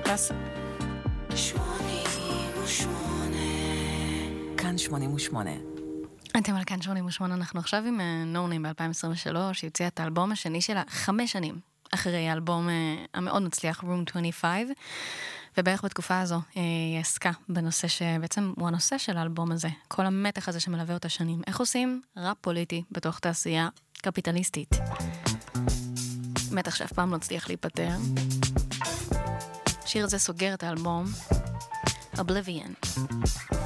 פלאס. כאן 88. אתם על כאן 88, אנחנו עכשיו עם No Name ב-2023, היא הוציאה את האלבום השני שלה 5 שנים אחרי האלבום המאוד מצליח Room 25, ובערך בתקופה הזו היא עסקה בנושא שבעצם הוא הנושא של האלבום הזה, כל המתח הזה שמלווה אותה שנים, איך עושים ראפ פוליטי בתוך תעשייה קפיטליסטית. מתח שאף פעם לא הצליח להיפטר. שיר הזה סוגר את האלבום Oblivion.